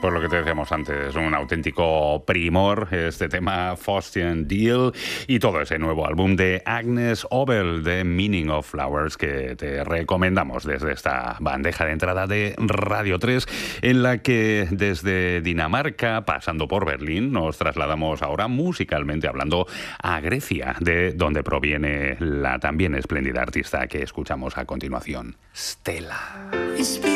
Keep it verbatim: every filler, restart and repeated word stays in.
Pues lo que te decíamos antes, un auténtico primor, este tema Faustian Deal y todo ese nuevo álbum de Agnes Obel, The Meaning of Flowers, que te recomendamos desde esta bandeja de entrada de Radio tres, en la que desde Dinamarca, pasando por Berlín, nos trasladamos ahora musicalmente hablando a Grecia, de donde proviene la también espléndida artista que escuchamos a continuación, Stella.